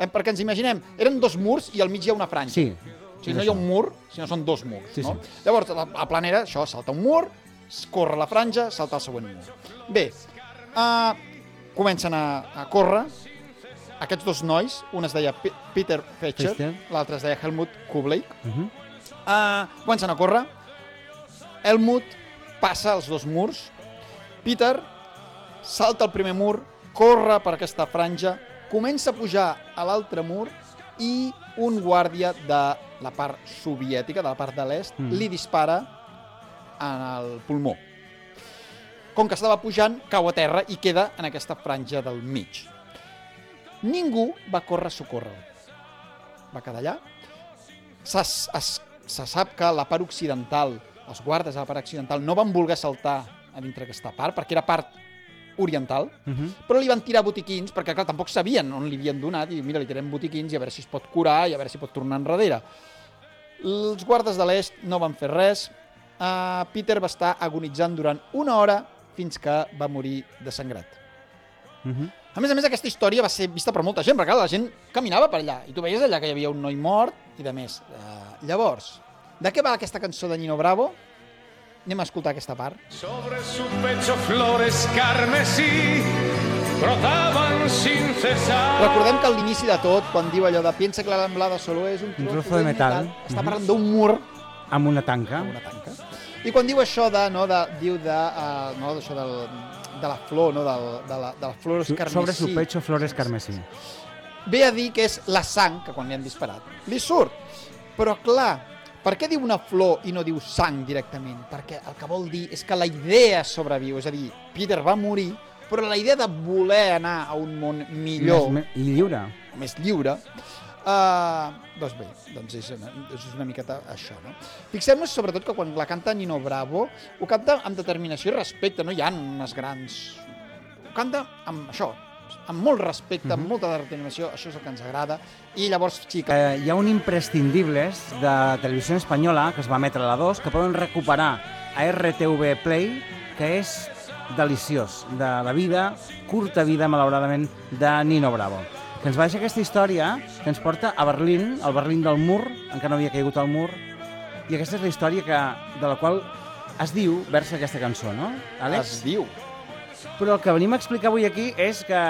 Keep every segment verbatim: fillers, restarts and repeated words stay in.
perquè ens imaginem, eren dos murs i al mig hi ha una franja. Sí. O sigui, no hi ha un mur, sinó són dos murs. Sí, no? sí. Llavors, el plan era això, salta un mur, corre la franja, salta el següent mur. Bé, uh, comencen a, a córrer, aquests dos nois, un es deia P Peter Fetcher, l'altre es deia Helmut Kublai, uh -huh. uh, comencen a córrer, Helmut passa els dos murs, Peter salta el primer mur, corre per aquesta franja, comença a pujar a l'altre mur i un guàrdia de la part soviètica, de la part de l'est, mm. li dispara en el pulmó. Com que estava pujant, cau a terra i queda en aquesta franja del mig. Ningú va córrer a socórrer. Va quedar allà. Se, es, se sap que la part occidental, els guardes de la part occidental, no van voler saltar a dintre aquesta part, perquè era part oriental, uh-huh. però li van tirar botiquins, perquè clar, tampoc sabien on li havien donat, i mira, li tirem botiquins i a veure si es pot curar i a veure si pot tornar enrere. Els guardes de l'est no van fer res. Uh, Peter va estar agonitzant durant una hora fins que va morir desangrat. Uh-huh. A més a més, aquesta història va ser vista per molta gent, perquè la gent caminava per allà, i tu veies allà que hi havia un noi mort, i de més. Uh, llavors, de què va aquesta cançó de Nino Bravo? Anem a escoltar aquesta part. Sobre su pecho flores carmesí brotaban sin cesar. Recordem que a l'inici de tot, quan diu allò de piensa que la Alambrada solo és un, un trozo de metal, metal està parlant d'un mur amb una tanca. Amb una tanca. I quan diu això de, no, de, diu de, uh, no, d'això del, de la flor, no, del, de, la, de la flor carmesí. Sobre su pecho flores carmesí. Ve a dir que és la sang que quan li han disparat li surt. Però clar, per què diu una flor i no diu sang directament? Perquè el que vol dir és que la idea sobreviu. És a dir, Peter va morir, però la idea de voler anar a un món millor... Més, I lliure. Més lliure. Uh, doncs bé, doncs és una, és una miqueta això, no? Fixem-nos sobretot que quan la canta Nino Bravo ho canta amb determinació i respecte, no hi ha unes grans... Ho canta amb això, amb molt respecte, uh-huh. amb molta determinació, això és el que ens agrada, i llavors sí que... Eh, hi ha un imprescindibles de Televisió Espanyola, que es va emetre a la dos, que poden recuperar a R T V Play, que és deliciós, de la vida, curta vida, malauradament, de Nino Bravo, que ens va deixar aquesta història que ens porta a Berlín, al Berlín del mur, encara no havia caigut al mur, i aquesta és la història que, de la qual es diu versa aquesta cançó, no, Àlex? Es diu. Però el que venim a explicar avui aquí és que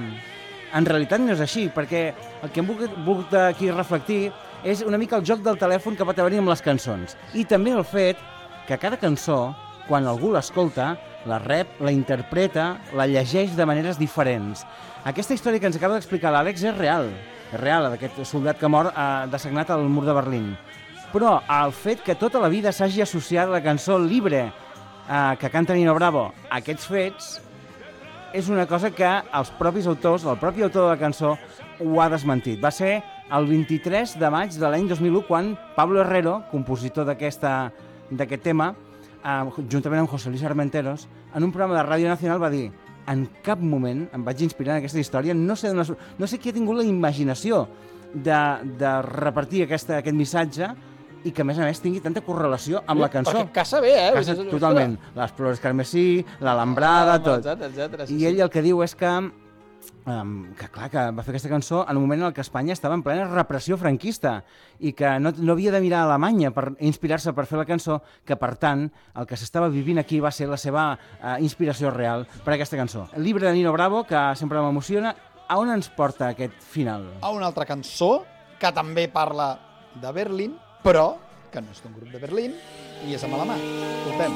en realitat no és així, perquè el que hem volgut, volgut aquí reflectir és una mica el joc del telèfon que pot haver-hi amb les cançons. I també el fet que cada cançó, quan algú l'escolta, la rep, la interpreta, la llegeix de maneres diferents. Aquesta història que ens acaba d'explicar l'Àlex és real, és real, d'aquest soldat que mor eh, dessagnat al mur de Berlín. Però el fet que tota la vida s'hagi associat a la cançó Libre, eh, que canta Nino Bravo, a aquests fets, és una cosa que els propis autors, el propi autor de la cançó, ho ha desmentit. Va ser el vint-i-tres de maig de l'any dos mil u quan Pablo Herrero, compositor d'aquest tema, eh, juntament amb José Luis Armenteros, en un programa de Ràdio Nacional va dir: en cap moment em vaig inspirar en aquesta història, no sé, no sé qui ha tingut la imaginació de, de repartir aquesta, aquest missatge i que, a més a més, tingui tanta correlació amb sí, la cançó. Perquè casa bé, eh? Casa totalment. Les flors carmesí, l'Alambrada, ah, tot. Etcètera, etcètera, sí, I ell el que diu és que, um, que, clar, que va fer aquesta cançó en un moment en què Espanya estava en plena repressió franquista i que no, no havia de mirar a Alemanya per inspirar-se per fer la cançó, que, per tant, el que s'estava vivint aquí va ser la seva uh, inspiració real per a aquesta cançó. El llibre de Nino Bravo, que sempre m'emociona. A on ens porta aquest final? A una altra cançó que també parla de Berlín, però que no és d'un grup de Berlín i és amb alemà. Escoltem.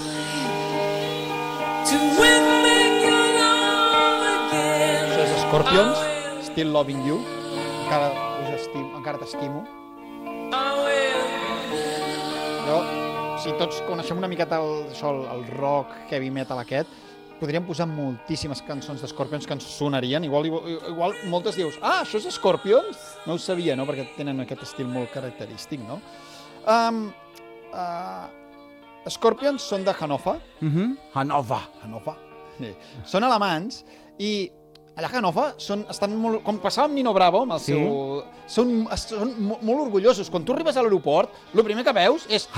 Això és Scorpions, Still Loving You. Encara us estimo, encara t'estimo. Jo, si tots coneixem una miqueta el, això, el rock, heavy metal aquest, podríem posar moltíssimes cançons de Scorpions que ens sonarien. Igual, igual, igual moltes dius, ah, això és Scorpions? No ho sabia, no? Perquè tenen aquest estil molt característic, no? Um, uh, Scorpions són de Hannover. Mm-hmm. Hannover. Hannover. Sí. Són alemans i allà a Hannover són, estan molt, com passava amb Nino Bravo, amb el sí. seu, són, són molt orgullosos. Quan tu arribes a l'aeroport, el primer que veus és